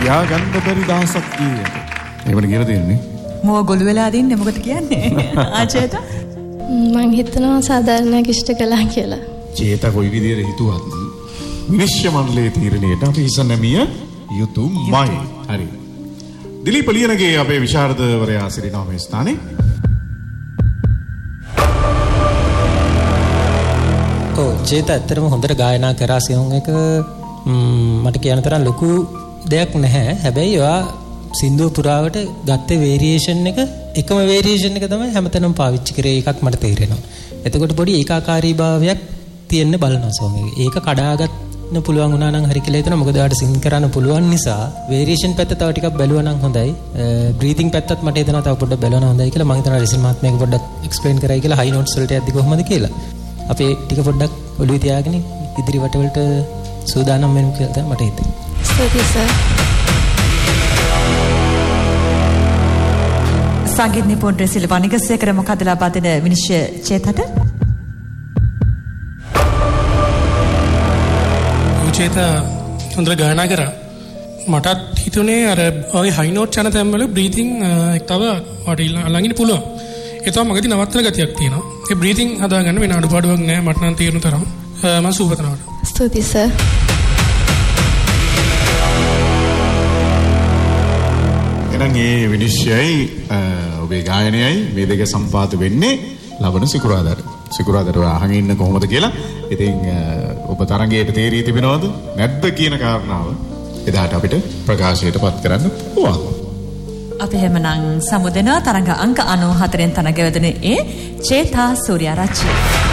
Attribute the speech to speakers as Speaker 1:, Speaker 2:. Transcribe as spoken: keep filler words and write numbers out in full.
Speaker 1: තියාගන්න බැරි දහසක් කීයද? ඒවට කියලා දෙන්නේ.
Speaker 2: මොව ගොළු වෙලා දින්නේ මොකද කියන්නේ? ආචේත
Speaker 3: මං හිතනවා සාධාරණයක් ඉෂ්ට කළා කියලා.
Speaker 1: චේත කොයි විදියට හිතුවත් විනිශ්චය මණ්ඩලයේ තීරණයට අපි ඉසනමිය යුතුයමයි. හරි. දිලීප ලියනගේ අපේ විශාරදවරයා සිටිනවා මේ ස්ථානේ.
Speaker 4: ඔව් චේත ඇත්තටම හොඳට ගායනා කරා සියුම් එක මට කියන තරම් ලොකු දෙයක් නැහැ. හැබැයි ඔයා සින්දුව පුරාවට ගත්තේ වේරියේෂන් එක එකම වේරියේෂන් එක තමයි හැමතැනම පාවිච්චි කරේ එකක් මට තේරෙනවා. එතකොට පොඩි ඒකාකාරී භාවයක් තියෙන්න බලනවා සෝමේ. ඒක කඩාගන්න පුළුවන් වුණා නම් හරි කියලා හිතනවා. මොකද ඔයාලට සිං කරන්න පුළුවන් නිසා වේරියේෂන් පැත්ත තව ටිකක් බැලුවා නම් හොඳයි. බ්‍රීතිං පැත්තත් මට හිතෙනවා තව පොඩ්ඩක් බැලුවා නම් හොඳයි කියලා. මම හිතනවා රිසිල් මහත්මයාගේ පොඩ්ඩක් එක්ස්ප්ලেইন කරයි කියලා හයි නෝට්ස් වලට යද්දි කොහොමද කියලා. අපි ටික පොඩ්ඩක් ඔළුවේ තියාගෙන ඉදිරි වටවලට සූදානම් වෙමු කියලා තමයි මට හිතෙන්නේ.
Speaker 3: ස්තුතියි සර්.
Speaker 2: සංගීත නිපුණ රෙසිල් වනිගසේකර මොකද ලබා දෙන විනිශ්චය චේතට?
Speaker 5: චේත හොඳට ගායනා කරා. මටත් හිතුනේ අර වගේ හයි නෝට් යන තැන්වල බ්‍රීතිං තව වට ළඟින් පුළුවන්. ඒ තමයි මගදී නවත්තන ගතියක් තියෙනවා. ඒ බ්‍රීතිං හදාගන්න වෙන අඩුපාඩුවක් නැහැ මට නම් තේරුණු තරම්. මම සුබතනවට.
Speaker 3: ස්තුතියි සර්.
Speaker 1: එහෙනම් මේ විනිශ්චයයි ඔබේ ගායනයයි මේ දෙක සම්පාත වෙන්නේ ලබන සිකුරාදාට. සිකුරාදාට අහගෙන ඉන්න කොහොමද කියලා. ඉතින් ඔබ තරංගයට තේරී තිබෙනවද නැද්ද කියන කාරණාව එදාට අපිට ප්‍රකාශයට පත් කරන්න පුළුවන්.
Speaker 2: අපි එහෙමනම් සමුදෙනවා තරංග අංක අනූ හතරෙන් තනග වැදුනේ ඒ චේතා සූර්යාරච්චි.